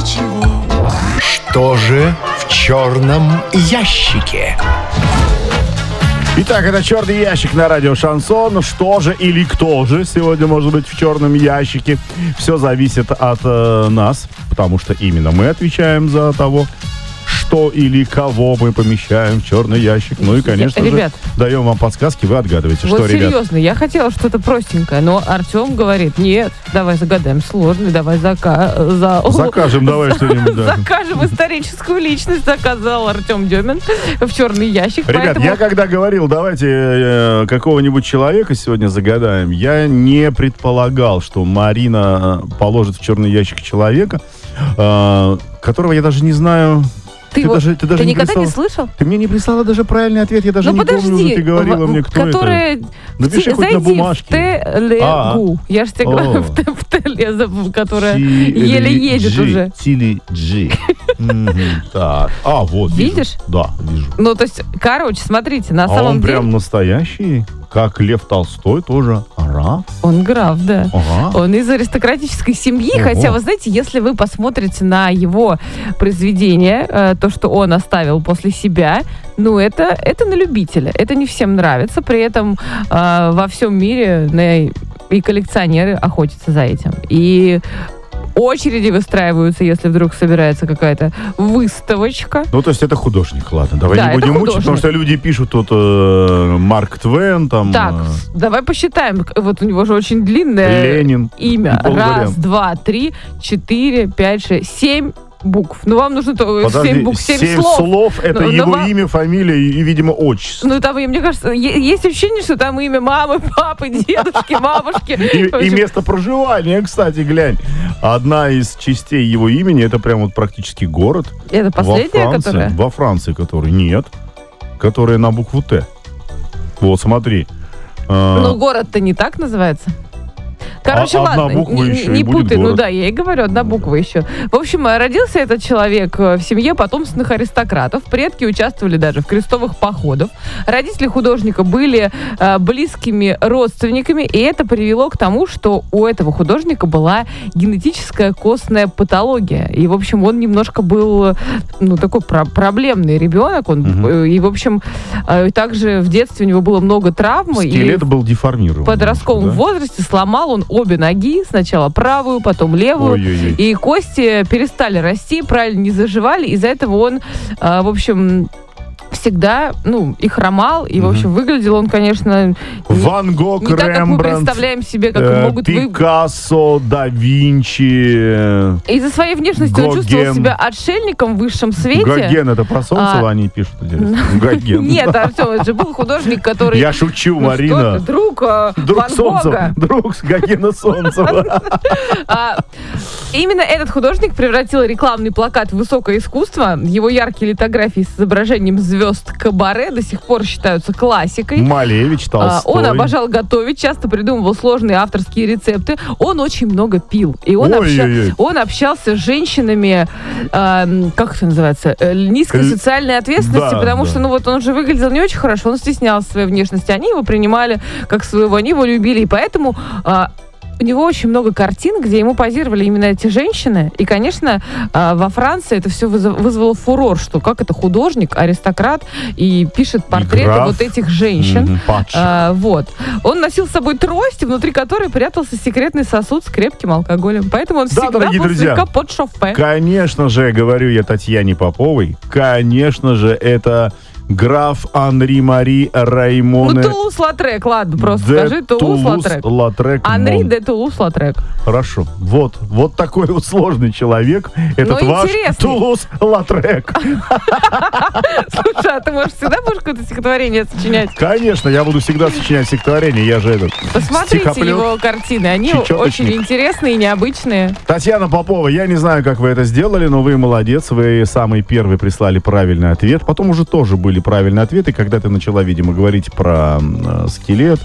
ничего. Что же в черном ящике? Итак, это «Черный ящик» на радио «Шансон». Что же или кто же сегодня может быть в черном ящике? Все зависит от нас, потому что именно мы отвечаем за того, что или кого мы помещаем в черный ящик. Ну и, конечно же, даем вам подсказки, вы отгадываете, вот что, ребят. Серьезно, я хотела что-то простенькое, но Артем говорит, нет, давай загадаем сложный, давай закажем, давай что-нибудь. Да. Закажем историческую личность, заказал Артем Демин в черный ящик. Ребят, поэтому... я когда говорил, давайте какого-нибудь человека сегодня загадаем, я не предполагал, что Марина положит в черный ящик человека, которого я даже не знаю... Ты никогда не слышал? Ты мне не прислала даже правильный ответ, я даже не помню, ты говорила мне, кто это. Напиши хоть на бумажке. В телегу. Я же тебе говорю, в телезу, которая еле едет уже. Теледжи. Так. Вот. Видишь? Да, вижу. Ну, то есть, короче, смотрите, на самом деле... он прям настоящий? Как Лев Толстой тоже граф? Он граф, да. Ага. Он из аристократической семьи. Хотя, вы знаете, если вы посмотрите на его произведение, то, что он оставил после себя, ну, это на любителя. Это не всем нравится. При этом во всем мире и коллекционеры охотятся за этим. И очереди выстраиваются, если вдруг собирается какая-то выставочка. Ну, то есть это художник, ладно. Давай не будем мучить, потому что люди пишут тут Марк Твен, там... Так, давай посчитаем. Вот у него же очень длинное Ленин, имя. 1, 2, 3, 4, 5, 6, 7 букв. Ну, вам нужно 7 букв, 7 слов. Это его имя, фамилия и, видимо, отчество. Ну, там, мне кажется, есть ощущение, что там имя мамы, папы, дедушки, бабушки. И место проживания, кстати, глянь. Одна из частей его имени, это прям вот практически город. Это последняя, которая? Во Франции, который нет. Которая на букву Т. Вот, смотри. Ну, город-то не так называется. Короче, ладно, не путай, ну да, я и говорю, одна буква еще. В общем, родился этот человек в семье потомственных аристократов. Предки участвовали даже в крестовых походах. Родители художника были близкими родственниками, и это привело к тому, что у этого художника была генетическая костная патология. И, в общем, он немножко был, такой проблемный ребенок. И, в общем, также в детстве у него было много травм. Скелет был деформирован. В подростковом возрасте сломал он обе ноги, сначала правую, потом левую. Ой-ой-ой. И кости перестали расти, правильно не заживали. Из-за этого он, в общем, всегда, и хромал, и, в общем, выглядел он, конечно, Ван Гог, не так, как мы Рембрандт, представляем себе, как могут Пикассо, Да Винчи. Из-за своей внешности он чувствовал себя отшельником в высшем свете. Гоген, это про солнце они пишут. Гоген. Нет, Артем, это же был художник, который... Я шучу, Марина. Друг Ван Гога. Друг Гогена Солнцева. Именно этот художник превратил рекламный плакат в высокое искусство. Его яркие литографии с изображением звезд кабаре до сих пор считаются классикой. Малевич, Толстой. Он обожал готовить, часто придумывал сложные авторские рецепты. Он очень много пил. И он общался с женщинами, как это называется, низкой социальной ответственности, потому что, он же выглядел не очень хорошо, он стеснялся своей внешности. Они его принимали как своего, они его любили, и поэтому... У него очень много картин, где ему позировали именно эти женщины. И, конечно, во Франции это все вызвало фурор, что как это художник, аристократ, и пишет портреты вот этих женщин. Вот. Он носил с собой трость, внутри которой прятался секретный сосуд с крепким алкоголем. Поэтому он всегда был слегка под шофе. Конечно же, говорю я Татьяне Поповой, конечно же, это... Граф Анри Мари Раймоне. Тулус-Латрек, ладно, просто скажи Тулус-Латрек. Анри де Тулус-Латрек. Хорошо. Вот такой вот сложный человек. Этот ваш Тулус-Латрек. Слушай, а ты всегда будешь какое-то стихотворение сочинять? Конечно, я буду всегда сочинять стихотворение. Я же этот Посмотрите его картины, они очень интересные и необычные. Татьяна Попова, я не знаю, как вы это сделали, но вы молодец. Вы самый первый прислали правильный ответ. Потом уже тоже были правильные ответы, когда ты начала, видимо, говорить про скелет,